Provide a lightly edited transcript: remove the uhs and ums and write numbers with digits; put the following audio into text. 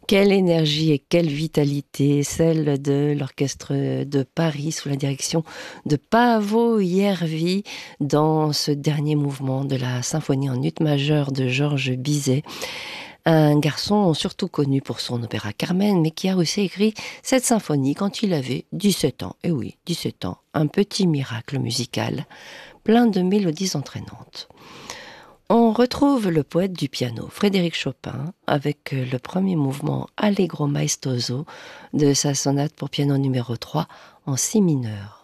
Quelle énergie et quelle vitalité, celle de l'orchestre de Paris sous la direction de Paavo Järvi dans ce dernier mouvement de la symphonie en ut majeur de Georges Bizet. Un garçon surtout connu pour son opéra Carmen, mais qui a aussi écrit cette symphonie quand il avait 17 ans. Et oui, 17 ans, un petit miracle musical, plein de mélodies entraînantes. On retrouve le poète du piano, Frédéric Chopin, avec le premier mouvement Allegro maestoso de sa sonate pour piano numéro 3 en si mineur.